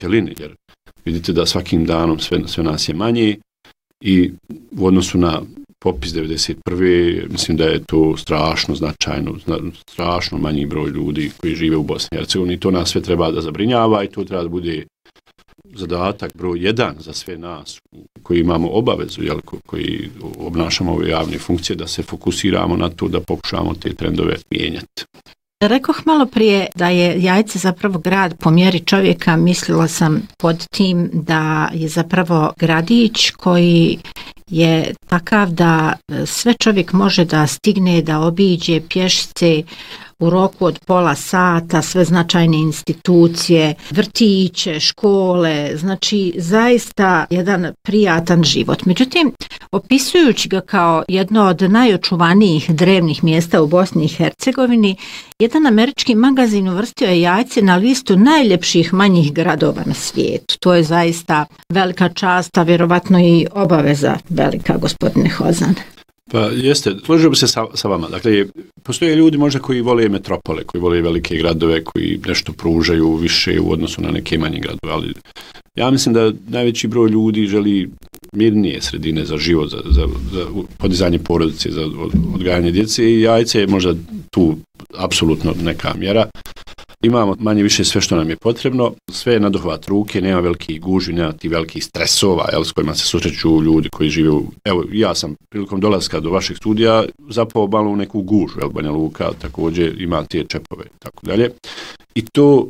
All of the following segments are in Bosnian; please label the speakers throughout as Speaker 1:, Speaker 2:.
Speaker 1: cjelini, jer vidite da svakim danom sve nas je manje i u odnosu na popis 91. mislim da je to strašno značajno, strašno manji broj ljudi koji žive u Bosni i Hercegovini. To nas sve treba da zabrinjava i to treba da bude zadatak broj 1 za sve nas koji imamo obavezu, koji obnašamo ove javne funkcije, da se fokusiramo na to, da pokušamo te trendove mijenjati.
Speaker 2: Rekoh malo prije da je Jajce zapravo grad po mjeri čovjeka, mislila sam pod tim da je zapravo gradić koji je takav da sve čovjek može da stigne, da obiđe pješice u roku od pola sata, sve značajne institucije, vrtiće, škole, znači zaista jedan prijatan život. Međutim, opisujući ga kao jedno od najočuvanijih drevnih mjesta u Bosni i Hercegovini, jedan američki magazin uvrstio je Jajce na listu najljepših manjih gradova na svijetu. To je zaista velika čast, a vjerovatno i obaveza velika, gospodine Hozan.
Speaker 1: Pa jeste, složio bi se sa vama. Dakle, postoje ljudi možda koji vole metropole, koji vole velike gradove, koji nešto pružaju više u odnosu na neke manje gradove, ali ja mislim da najveći broj ljudi želi mirnije sredine za život, za podizanje porodice, za odgajanje djece i Jajce je možda tu apsolutno neka mjera. Imamo manje više sve što nam je potrebno, sve je na dohvat ruke, nema velikih gužvi, nema ti velikih stresova s kojima se susreću ljudi koji žive Evo, ja sam prilikom dolaska do vašeg studija zapao malo u neku gužvu, Banja Luka također ima te čepove, tako dalje. I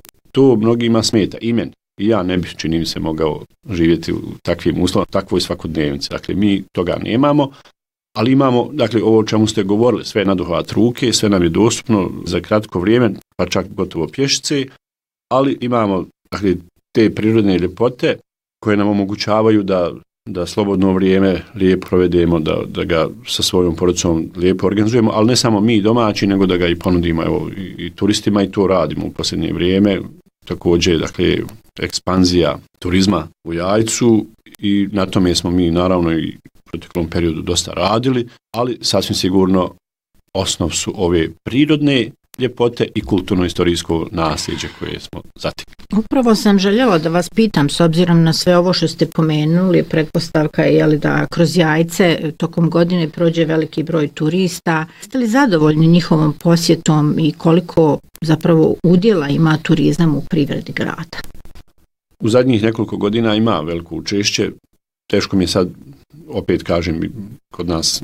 Speaker 1: to mnogima smeta, i meni. I ja ne bih, čini mi se, mogao živjeti u takvim uslovima, takvoj svakodnevnici. Dakle, mi toga nemamo, ali imamo, dakle, ovo o čemu ste govorili, sve je na dohvat ruke, sve nam je dostupno za kratko vrijeme, pa čak gotovo pješice, ali imamo, dakle, te prirodne ljepote koje nam omogućavaju da slobodno vrijeme lijepo provedemo, da ga sa svojom porodicom lijepo organizujemo, ali ne samo mi domaći, nego da ga i ponudimo i turistima i to radimo u posljednje vrijeme. Također, dakle, ekspanzija turizma u Jajcu i na tome smo mi naravno i u proteklom periodu dosta radili, ali sasvim sigurno osnov su ove prirodne ljepote i kulturno-istorijsko nasljeđe koje smo zatekli.
Speaker 2: Upravo sam željela da vas pitam, s obzirom na sve ovo što ste pomenuli, pretpostavka je da kroz Jajce tokom godine prođe veliki broj turista. Ste li zadovoljni njihovom posjetom i koliko zapravo udjela ima turizam u privredi grada?
Speaker 1: U zadnjih nekoliko godina ima veliko učešće. Teško mi je sad, opet kažem, kod nas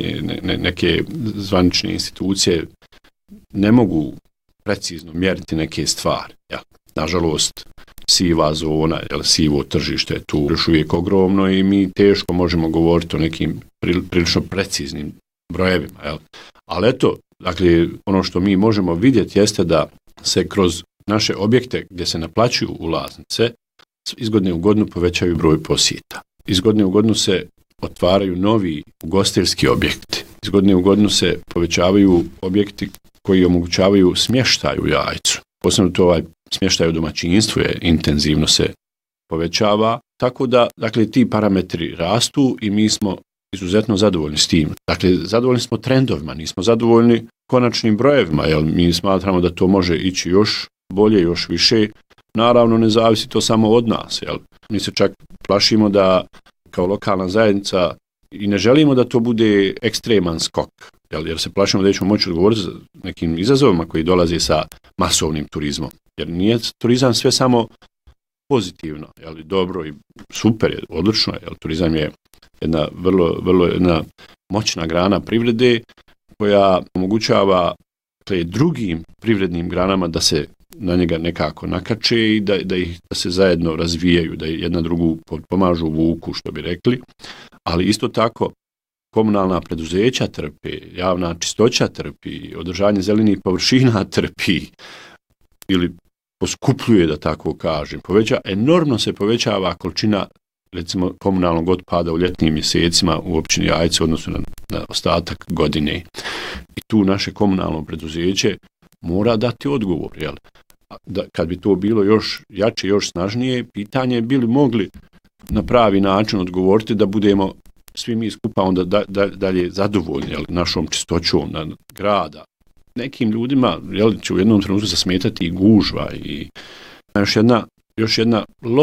Speaker 1: neke zvanične institucije ne mogu precizno mjeriti neke stvari. Ja. Nažalost, siva zona, sivo tržište je tu još uvijek ogromno i mi teško možemo govoriti o nekim prilično preciznim brojevima. Jel? Ali eto, dakle, ono što mi možemo vidjeti jeste da se kroz naše objekte gdje se naplaćuju ulaznice iz godine u godinu povećaju broj posjeta. Iz godine u godinu se otvaraju novi ugostiteljski objekti. Iz godine u godinu se povećavaju objekti koji omogućavaju smještaj u Jajcu. Posebno to smještaj u domaćinstvu je intenzivno se povećava, tako da, dakle, ti parametri rastu i mi smo izuzetno zadovoljni s tim. Dakle, zadovoljni smo trendovima, nismo zadovoljni konačnim brojevima, jer mi smatramo da to može ići još bolje, još više. Naravno, ne zavisi to samo od nas, jel? Mi se čak plašimo da kao lokalna zajednica i ne želimo da to bude ekstreman skok, jer se plašimo da ćemo moći odgovoriti za nekim izazovima koji dolaze sa masovnim turizmom. Jer nije turizam sve samo pozitivno, dobro i super je, odlično je. Turizam je jedna vrlo jedna moćna grana privrede koja omogućava drugim privrednim granama da se na njega nekako nakače i da se zajedno razvijaju, da jedna drugu pomažu, vuku, što bi rekli, ali isto tako komunalna preduzeća trpe, javna čistoća trpi, održanje zelenih površina trpi ili poskupljuje, da tako kažem. Enormno se povećava količina, recimo, komunalnog otpada u ljetnim mjesecima u općini Jajce u odnosu na ostatak godine. I tu naše komunalno preduzeće mora dati odgovor. Jel? Kad bi to bilo još jače, još snažnije, pitanje bi li mogli na pravi način odgovoriti da budemo svi mi skupa onda dalje zadovoljni, jel, našom čistoćom grada. Nekim ljudima, jel, će u jednom trenutku zasmetati i gužva i još jedna